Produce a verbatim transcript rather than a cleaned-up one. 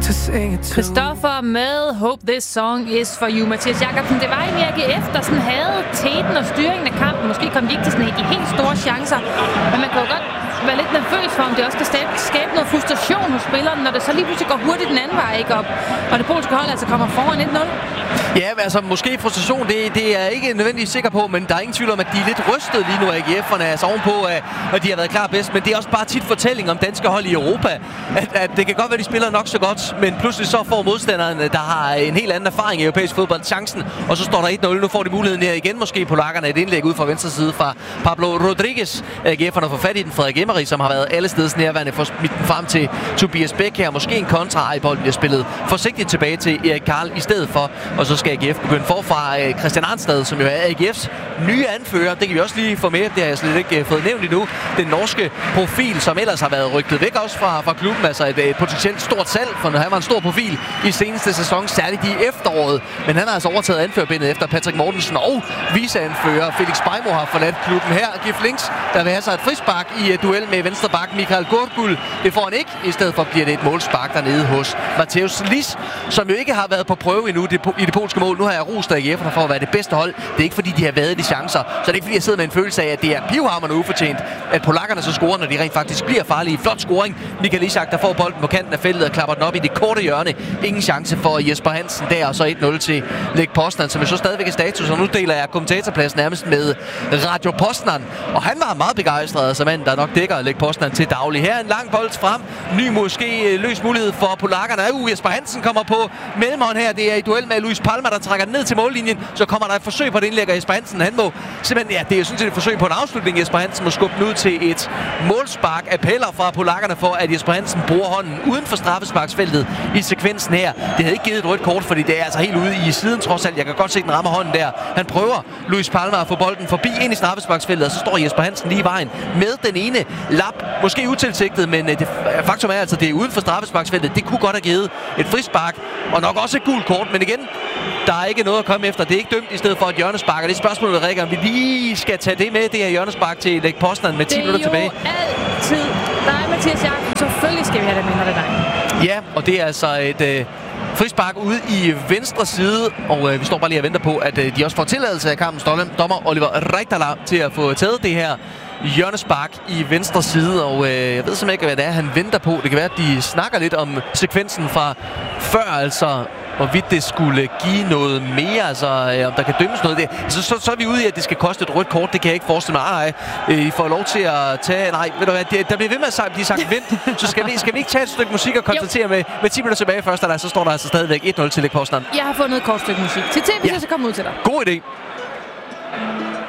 Christoffer med Hope This Song Is For You. Mathias Jakobsen, det var egentlig A G F, der sådan havde teten og styringen af kampen. Måske kom de ikke til sådan de helt store chancer, men man kan jo godt være lidt nervøs for, om det også kan skabe, skabe noget frustration hos spillerne, når det så lige pludselig går hurtigt den anden vej, ikke op, og det polske hold altså kommer foran et nul. Ja, altså måske frustration, det, det er jeg ikke nødvendigvis sikker på, men der er ingen tvivl om, at de er lidt rystet lige nu af A G F'erne, altså ovenpå, at de har været klar bedst, men det er også bare tit fortælling om danske hold i Europa, at, at det kan godt være, at de spiller nok så godt, men pludselig så får modstanderen, der har en helt anden erfaring i europæisk fodbold, chancen, og så står der et nul. Nu får de muligheden her igen, måske polakkerne, et indlæg ud fra venstre side fra Pablo Rodriguez. A G F'erne får fat i den, Frederik Emery, som har været alle steds nærværende, for smidt den frem til Tobias Bæk her. Måske en kontra, ej, bolden bliver spillet forsigtigt tilbage til Erik Karl i stedet for, og så skal A G F begynde forfra. Christian Arnstad, som jo er A G F's nye anfører, det kan vi også lige få med, det har jeg slet ikke fået nævnt endnu. Den norske profil, som ellers har været rygtet væk også fra, fra klubben, altså et, et potentielt stort salg, for han var en stor profil i seneste sæson, særligt i efteråret, men han har altså overtaget anførerbindet efter Patrick Mortensen, og viceanfører Felix Beimo har forladt klubben her. Gif Links, der vil have sig et frispark i et duel med venstre bak Michael Gurgul. Det får han ikke. I stedet for bliver det et målspark dernede hos Mateusz Lis, som jo ikke har været på prøve endnu i det polske mål. Nu har jeg rost A G F'erne for at være det bedste hold. Det er ikke fordi, de har været i de chancer. Så det er ikke fordi, jeg sidder med en følelse af, at det er pivhamrende ufortjent, at polakkerne så scorer, når de rent faktisk bliver farlige. Flot scoring. Michael Ishak, der får bolden på kanten af feltet og klapper den op i det korte hjørne. Ingen chance for Jesper Hansen der, og så et nul til Lech Poznan, som er så stadigvæk i status, og nu deler jeg kommentatorplads nærmest med Radio Poznan. Og han var meget begejstret, altså mand, der nok dækker Lech Poznan til daglig. Her en lang bold frem. Ny måske løs mulighed for polakkerne. Uh, Jesper Hansen kommer på mellemhånd her. Det er i duel med Luis Palma, der trækker den ned til mållinjen. Så kommer der et forsøg på det indlæg, og Jesper Hansen, han må simpelthen, ja, det er jo sådan set et forsøg på en afslutning. Jesper Hansen må skubbe den ud til et målspark. Appeller fra polakkerne for, at Jesper Hansen bruger hånden uden for straffesparksfeltet i sekvensen her. Det havde ikke givet et rødt kort, fordi det er altså helt ude i siden trods alt. Jeg kan godt se, den rammer hånden der. Han prøver Luis Palma at få bolden forbi ind i straffesparksfeltet, og så står Jesper Hansen lige i vejen med den ene lap. Måske utilsigtet, men det faktum er altså, det er uden for straffesparksfeltet. Det kunne godt have givet et frispark, og nok også et gult kort, men igen, der er ikke noget at komme efter. Det er ikke dømt i stedet for et hjørnespark, og det er spørgsmålet, Rikke, om vi lige skal tage det med, det her hjørnespark til Lech Poznan med ti minutter tilbage. Det er jo altid dig, Mathias Jakobsen. Selvfølgelig skal vi have det med, når det er dig. Ja, og det er altså et øh, frispark ude i venstre side, og øh, vi står bare lige og venter på, at øh, de også får tilladelse af kampens dommer Oliver Reichtala til at få taget det her hjørnespark i venstre side, og øh, jeg ved simpelthen ikke, hvad det er, han venter på. Det kan være, at de snakker lidt om sekvensen fra før, altså hvorvidt det skulle give noget mere, altså øh, om der kan dømmes noget der. Så, så, så er vi ude i, at det skal koste et rødt kort. Det kan jeg ikke forestille mig. Nej, øh, I får lov til at tage... Nej, ved du hvad, det, der bliver ved med at blive sagt vent. Så skal vi, skal vi ikke tage et stykke musik og konstatere med, med ti minutter tilbage først, og der, så står der altså stadigvæk et nul til Lech Poznan. Jeg har fundet et kort stykke musik til T V, ja. Så kommer ud til dig. God idé.